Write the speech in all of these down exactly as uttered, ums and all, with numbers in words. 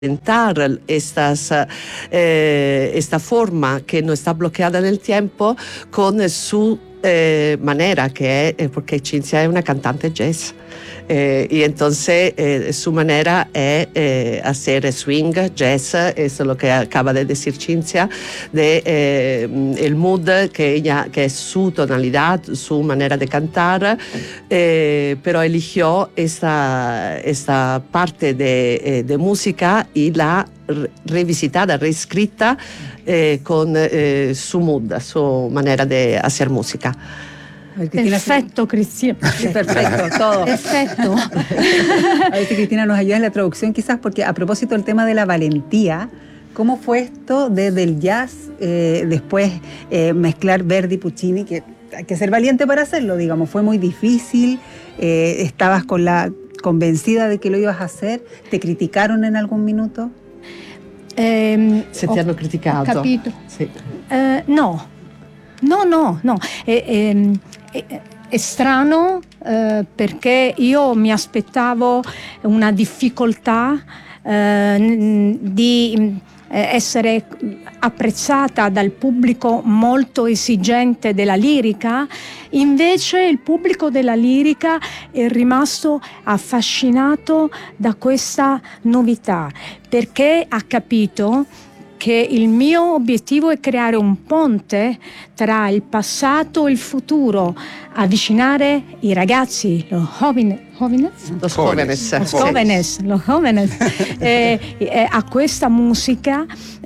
estas, eh, esta forma que no está bloqueada en el tiempo con su eh, manera, que es porque Cinzia es una cantante jazz. Eh, y entonces eh, su manera es eh, hacer swing, jazz, eso es lo que acaba de decir Cinzia, de eh, el mood que ella, que es su tonalidad, su manera de cantar, eh, pero eligió esta, esta parte de, eh, de música y la revisitada, reescrita eh, con eh, su mood, su manera de hacer música. Perfecto, Cristina. Sí, perfecto, todo. Perfecto. A ver si Cristina nos ayuda en la traducción, quizás, porque a propósito del tema de la valentía, ¿cómo fue esto desde el jazz, eh, después eh, mezclar Verdi, Puccini, que hay que ser valiente para hacerlo, digamos, fue muy difícil, eh, estabas con la convencida de que lo ibas a hacer, ¿te criticaron en algún minuto? Eh, Se ti hanno criticato? Ho capito. Sì. Eh, no, no, no, no. Eh, eh, È, è strano eh, perché io mi aspettavo una difficoltà eh, di eh, essere apprezzata dal pubblico molto esigente della lirica, invece il pubblico della lirica è rimasto affascinato da questa novità perché ha capito che il mio obiettivo è creare un ponte tra il passato e il futuro, avvicinare i ragazzi, los jóvenes, jóvenes? Los jóvenes, los jóvenes, los jóvenes eh, eh, a questa musica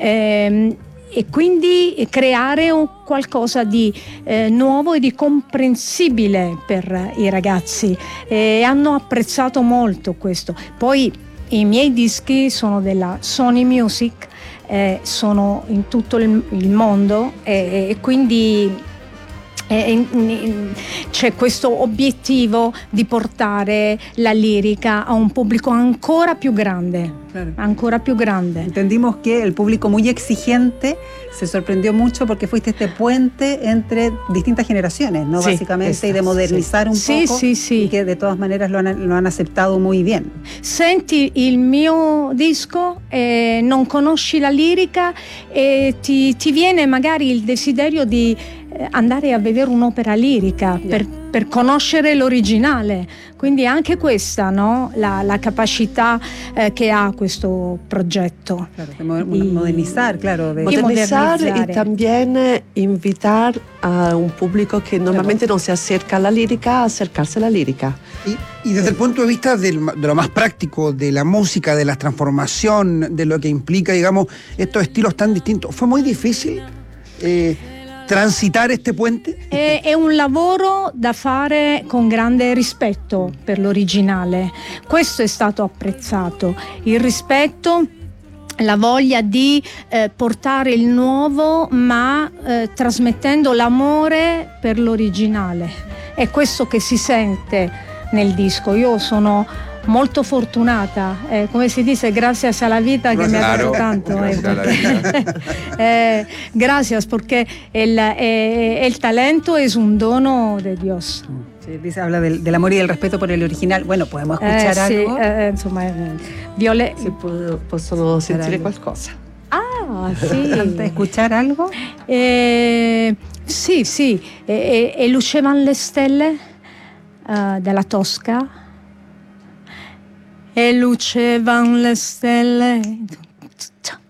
eh, e quindi creare un qualcosa di eh, nuovo e di comprensibile per i ragazzi. E hanno apprezzato molto questo. Poi i miei dischi sono della Sony Music, Eh, sono in tutto il, il mondo e, e quindi eh, in, in, c'è questo obiettivo di portare la lirica a un pubblico ancora più grande, claro. ancora più grande. Entendimos que el público muy exigente se sorprendió mucho porque fuiste este puente entre distintas generaciones, ¿no? Sí, básicamente, esta, y de modernizar sí. un sì, poco, sì, sì. y que de todas maneras lo han, lo han aceptado muy bien. Senti il mio disco, eh, non conosci la lirica e ti, ti viene magari il desiderio di eh, andare a vedere un'opera lirica Yeah. per, per conoscere l'originale. Quindi anche questa, no? la, la capacità eh, che ha questo progetto. Claro, de modernizar, claro. De Modernizar y modernizar. también invitar a un público que normalmente no se acerca a la lírica a acercarse a la lírica. Y, y desde el punto de vista del, de lo más práctico, de la música, de la transformación, de lo que implica, digamos, estos estilos tan distintos, ¿fue muy difícil eh, transitar este puente? È, è un lavoro da fare con grande rispetto per l'originale. Questo è stato apprezzato. Il rispetto, la voglia di eh, portare il nuovo ma eh, trasmettendo l'amore per l'originale. È questo che si sente nel disco. Io sono molto fortunata, eh, come si dice, gracias a la vida que me ha dado tanto. Gracias eh, a la vida. eh, gracias, porque el, eh, el talento es un dono de Dios. Sí, dice, habla del, del amor y del respeto por el original. Bueno, podemos escuchar Eh, sì, algo. eh, insomma, eh, Viole... Si può, possono sentire algo. qualcosa. Ah, sì. ¿Escuchar algo? Eh, sì, sì. E, e, e lucevano le stelle eh, della Tosca. E lucevano le stelle